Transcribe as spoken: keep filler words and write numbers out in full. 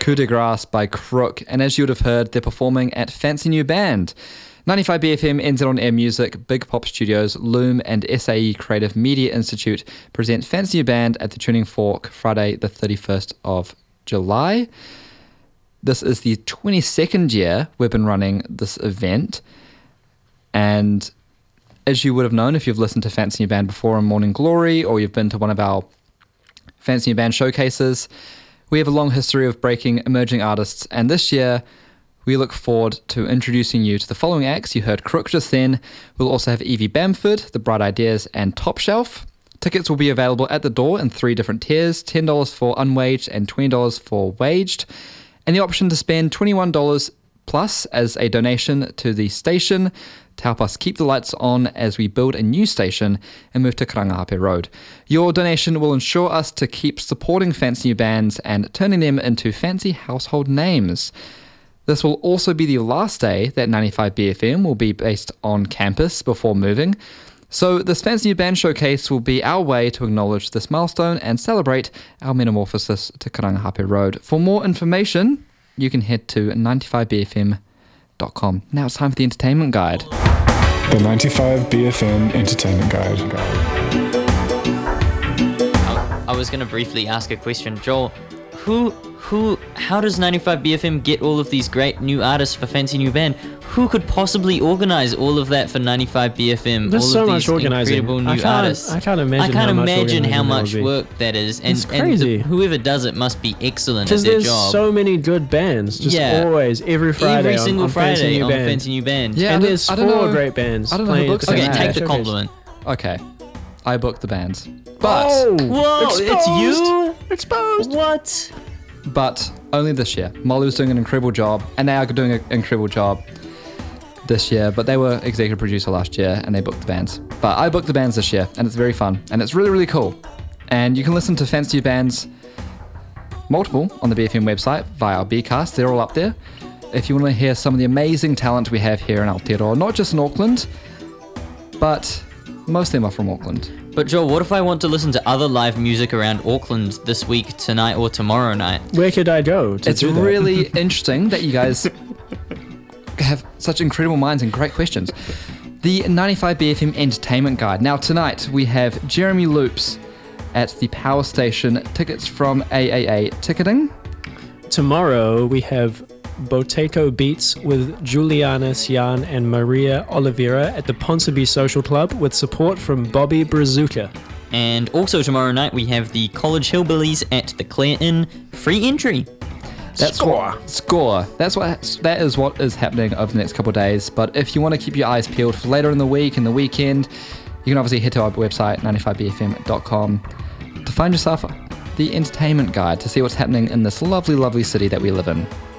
Coup de Grace by Crook. And as you would have heard, they're performing at Fancy New Band. ninety-five B F M, N Z On Air Music, Big Pop Studios, Loom and S A E Creative Media Institute present Fancy New Band at the Tuning Fork Friday the thirty-first of July. This is the twenty-second year we've been running this event. And as you would have known if you've listened to Fancy New Band before in Morning Glory, or you've been to one of our Fancy New Band showcases, we have a long history of breaking emerging artists, and this year we look forward to introducing you to the following acts. You heard Crook just then. We'll also have Evie Bamford, The Bright Ideas, and Top Shelf. Tickets will be available at the door in three different tiers, ten dollars for unwaged and twenty dollars for waged, and the option to spend twenty-one dollars plus as a donation to the station to help us keep the lights on as we build a new station and move to Karangahape Road. Your donation will ensure us to keep supporting fancy new bands and turning them into fancy household names. This will also be the last day that ninety-five B F M will be based on campus before moving. So this Fancy New Band Showcase will be our way to acknowledge this milestone and celebrate our metamorphosis to Karangahape Road. For more information, you can head to ninety-five B F M dot com. Now it's time for the Entertainment Guide. The ninety-five B F M Entertainment Guide. I, I was going to briefly ask a question. Joel, who, who, how does ninety-five B F M get all of these great new artists for Fancy New Band? Who could possibly organize all of that for ninety-five B F M? There's all so of much these organizing. incredible new I can't, artists. I can't imagine. I can't how much imagine how organizing much there will be. work that is, and, It's and crazy. the, whoever does it must be excellent at Because their there's job. so many good bands, just Yeah. always, every Friday Every on, single on Friday Fancy New on Band. Fancy New Band. Yeah, I and don't- there's I four don't know- great bands. I don't know who playing books at the it. Okay, same take the showcase. compliment. Okay, I booked the bands. But, Oh, Whoa, it's you? Exposed. What? but only this year. Molly was doing an incredible job, and they are doing an incredible job this year, but they were executive producer last year and they booked the bands. But I booked the bands this year, and it's very fun, and it's really, really cool. And you can listen to Fancy New Bands multiple on the B F M website via our Bcast. They're all up there. If you want to hear some of the amazing talent we have here in Aotearoa, not just in Auckland, but most of them are from Auckland. But Joel, what if I want to listen to other live music around Auckland this week, tonight, or tomorrow night? Where could I go to It's do that? really interesting that you guys have such incredible minds and great questions. The ninety-five B F M Entertainment Guide. Now tonight we have Jeremy Loops at the Power Station. Tickets from A A A Ticketing. Tomorrow we have Boteco Beats with Juliana Sian and Maria Oliveira at the Ponsonby Social Club with support from Bobby Brazuca. And also tomorrow night we have the College Hillbillies at the Clare Inn, free entry. That's Score. What, score. That's what. That is what is happening over the next couple of days. But if you want to keep your eyes peeled for later in the week and the weekend, you can obviously head to our website ninety-five B F M dot com to find yourself the Entertainment Guide to see what's happening in this lovely, lovely city that we live in.